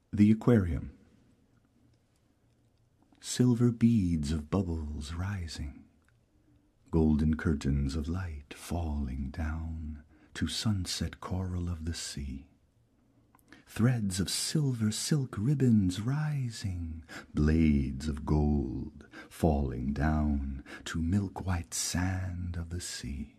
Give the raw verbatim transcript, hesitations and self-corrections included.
The Aquarium. Silver beads of bubbles rising, golden curtains of light falling down to sunset coral of the sea. Threads of silver silk ribbons rising, blades of gold falling down to milk-white sand of the sea.